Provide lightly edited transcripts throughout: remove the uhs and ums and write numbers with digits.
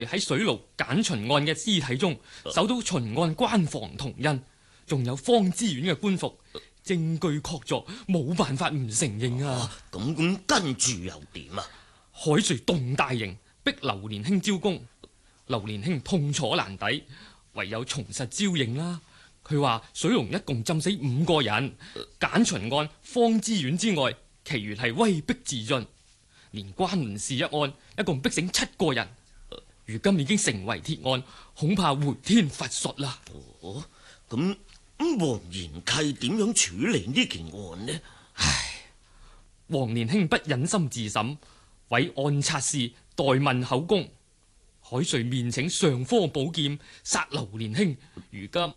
喺水牢簡秦案嘅屍體中搜到秦案關防銅印，仲有方知縣嘅官服，證據確鑿，冇辦法唔承認啊！ 咁跟住又點啊？ 海瑞動大刑，逼劉連興招供，劉連興痛楚難抵，唯有從實招認啦。佢話水龍一共浸死5個人，簡秦案、方知縣之外，其餘係威逼自盡，連關門氏一案，一共逼醒7個人。如今已經成為鐵案，恐怕回天乏術啦。 哦，咁黃延契點樣處理呢件案呢？ 唉，黃連興不忍心自審，委按察使代問口供。海瑞面請上科寶劍殺劉連興，如今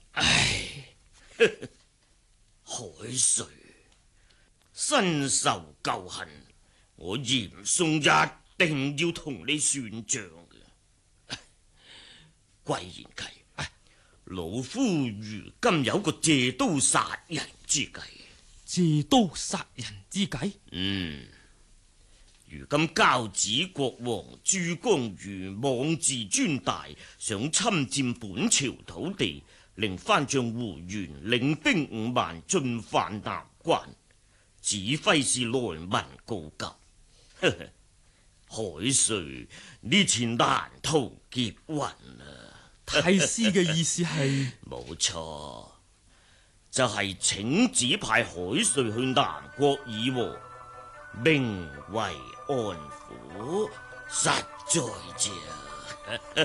海瑞身受舊恨，我嚴嵩一定要同你算賬嘅。桂延契，老夫如今有個借刀殺人之計。 借刀殺人之計？ 如今交趾國王珠江如妄自尊大，想侵佔本朝土地，令番將胡元領兵5萬進犯南關，指揮使來文告急。海瑞呢次難逃劫運啊！ 太師嘅意思係？ 冇錯，就係請指派海瑞去南國議和，名為安撫，實在啫。